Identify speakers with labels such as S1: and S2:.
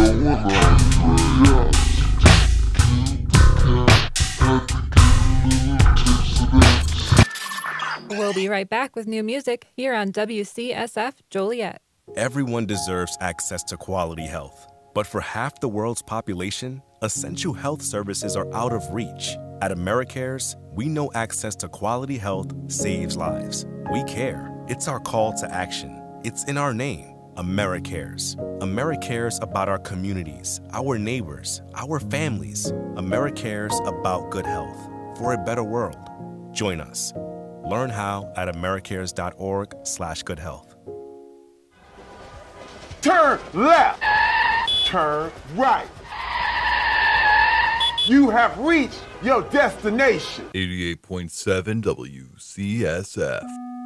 S1: We'll be right back with new music here on WCSF Joliet.
S2: Everyone deserves access to quality health. But for half the world's population, essential health services are out of reach. At AmeriCares, we know access to quality health saves lives. We care. It's our call to action. It's in our name, AmeriCares. AmeriCares about our communities, our neighbors, our families. AmeriCares about good health for a better world. Join us. Learn how at americares.org/goodhealth.
S3: Turn left. Turn right. You have reached your destination.
S4: 88.7 WCSF.